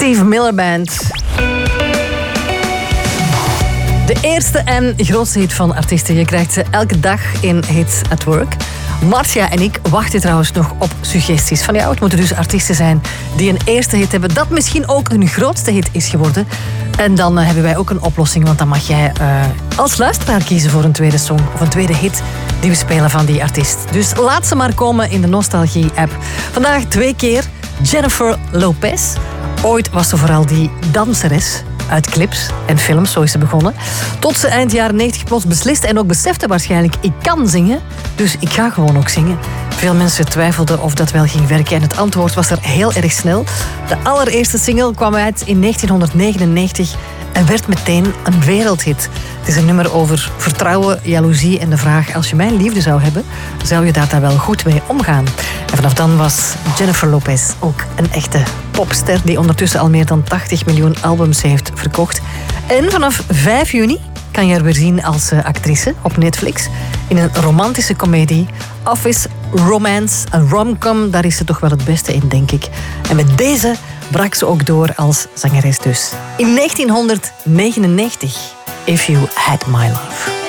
Steve Miller Band. De eerste en grootste hit van artiesten. Je krijgt ze elke dag in Hits at Work. Marcia en ik wachten trouwens nog op suggesties van jou. Het moeten dus artiesten zijn die een eerste hit hebben. Dat misschien ook hun grootste hit is geworden. En dan hebben wij ook een oplossing. Want dan mag jij als luisteraar kiezen voor een tweede song of een tweede hit die we spelen van die artiest. Dus laat ze maar komen in de Nostalgie-app. Vandaag 2 keer Jennifer Lopez. Ooit was ze vooral die danseres uit clips en films, zo is ze begonnen. Tot ze eind jaren 90 plots besliste en ook besefte waarschijnlijk, ik kan zingen, dus ik ga gewoon ook zingen. Veel mensen twijfelden of dat wel ging werken en het antwoord was er heel erg snel. De allereerste single kwam uit in 1999 en werd meteen een wereldhit. Het is een nummer over vertrouwen, jaloezie en de vraag, als je mijn liefde zou hebben, zou je daar dan wel goed mee omgaan? En vanaf dan was Jennifer Lopez ook een echte popster die ondertussen al meer dan 80 miljoen albums heeft verkocht. En vanaf 5 juni kan je haar weer zien als actrice op Netflix in een romantische komedie, Office Romance, een romcom, daar is ze toch wel het beste in, denk ik. En met deze brak ze ook door als zangeres dus. In 1999, If You Had My Love.